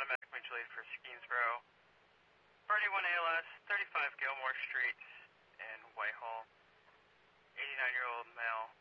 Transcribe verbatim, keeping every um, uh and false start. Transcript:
automatic mutual aid for Skeensboro. thirty-one A L S, thirty-five Gilmore Street in Whitehall. eighty-nine-year-old male.